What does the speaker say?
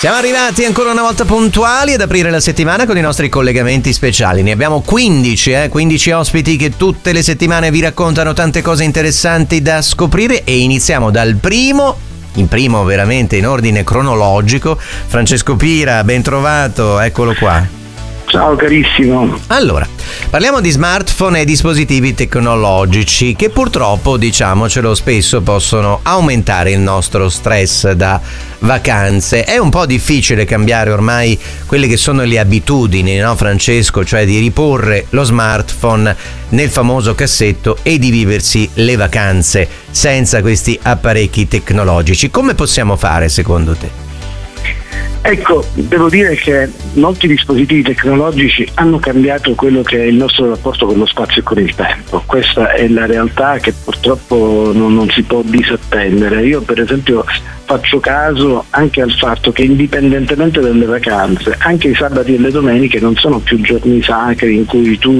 Siamo arrivati ancora una volta puntuali ad aprire la settimana con i nostri collegamenti speciali. Ne abbiamo 15 ospiti che tutte le settimane vi raccontano tante cose interessanti da scoprire e iniziamo dal primo veramente in ordine cronologico. Francesco Pira, ben trovato, eccolo qua. Ciao carissimo. Allora, parliamo di smartphone e dispositivi tecnologici che purtroppo, diciamocelo, spesso possono aumentare il nostro stress da vacanze. È un po' difficile cambiare ormai quelle che sono le abitudini, no Francesco? Cioè di riporre lo smartphone nel famoso cassetto e di viversi le vacanze senza questi apparecchi tecnologici. Come possiamo fare secondo te? Ecco, devo dire che molti dispositivi tecnologici hanno cambiato quello che è il nostro rapporto con lo spazio e con il tempo. Questa è la realtà che purtroppo non si può disattendere. Io per esempio faccio caso anche al fatto che indipendentemente dalle vacanze, anche i sabati e le domeniche non sono più giorni sacri in cui tu